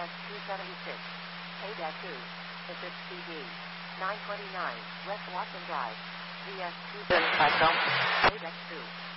VS276. A-2. Assist CD. 929 West Watson Drive. VS275 A-2.